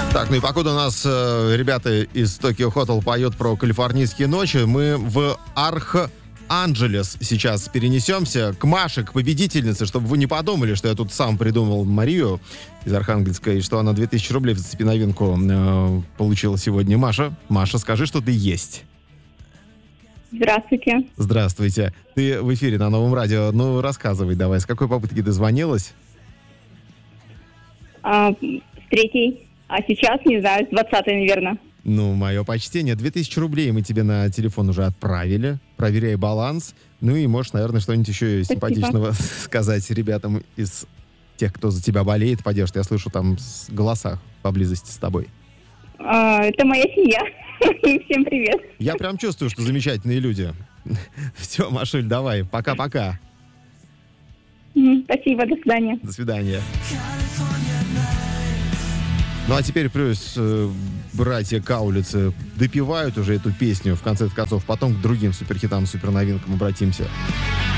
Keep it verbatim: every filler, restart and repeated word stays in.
Так, ну и покуда у нас э, ребята из Tokyo Hotel поют про калифорнийские ночи, мы в Арх-Анджелес сейчас перенесемся к Маше, к победительнице, чтобы вы не подумали, что я тут сам придумал Марию из Архангельска, и что она две тысячи рублей в «Зацепи новинку» э, получила сегодня. Маша, Маша, скажи, что ты есть. Здравствуйте. Здравствуйте. Ты в эфире на Новом радио. Ну, рассказывай давай, с какой попытки дозвонилась? А, с третьей. А сейчас, не знаю, с двадцатой, наверное. Ну, мое почтение. две тысячи рублей мы тебе на телефон уже отправили. Проверяй баланс. Ну и можешь, наверное, что-нибудь еще Спасибо. симпатичного сказать ребятам из тех, кто за тебя болеет, поддержит. Я слышу там с- голоса поблизости с тобой. А, это моя семья. Всем привет. Я прям чувствую, что замечательные люди. Все, Машуль, давай. Пока-пока. М, Спасибо, до свидания. До свидания. Ну а теперь плюс э, братья Каулицы допивают уже эту песню, в конце концов, потом к другим суперхитам, суперновинкам обратимся.